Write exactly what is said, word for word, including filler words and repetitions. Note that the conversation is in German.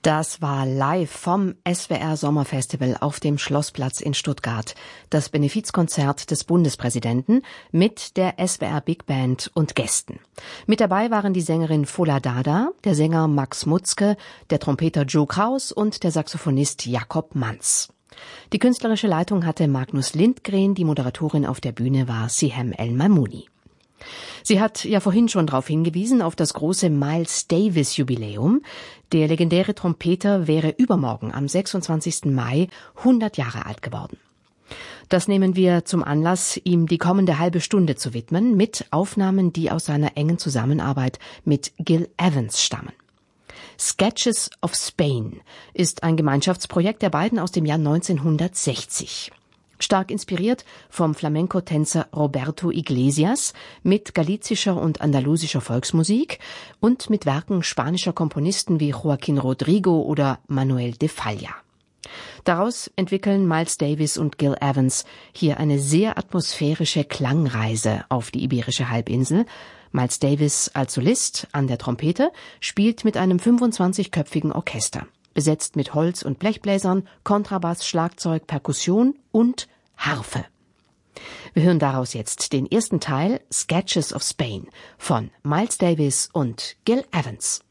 Das war live vom S W R Sommerfestival auf dem Schlossplatz in Stuttgart. Das Benefizkonzert des Bundespräsidenten mit der S W R Big Band und Gästen. Mit dabei waren die Sängerin Fola Dada, der Sänger Max Mutzke, der Trompeter Joe Kraus und der Saxophonist Jakob Manz. Die künstlerische Leitung hatte Magnus Lindgren, die Moderatorin auf der Bühne war Sihem El-Mamouni. Sie hat ja vorhin schon darauf hingewiesen, auf das große Miles Davis Jubiläum. Der legendäre Trompeter wäre übermorgen am sechsundzwanzigsten Mai hundert Jahre alt geworden. Das nehmen wir zum Anlass, ihm die kommende halbe Stunde zu widmen, mit Aufnahmen, die aus seiner engen Zusammenarbeit mit Gil Evans stammen. Sketches of Spain ist ein Gemeinschaftsprojekt der beiden aus dem Jahr neunzehnhundertsechzig. Stark inspiriert vom Flamenco-Tänzer Roberto Iglesias mit galizischer und andalusischer Volksmusik und mit Werken spanischer Komponisten wie Joaquín Rodrigo oder Manuel de Falla. Daraus entwickeln Miles Davis und Gil Evans hier eine sehr atmosphärische Klangreise auf die iberische Halbinsel. Miles Davis als Solist an der Trompete spielt mit einem fünfundzwanzigköpfigen Orchester, besetzt mit Holz- und Blechbläsern, Kontrabass, Schlagzeug, Perkussion und Harfe. Wir hören daraus jetzt den ersten Teil Sketches of Spain von Miles Davis und Gil Evans.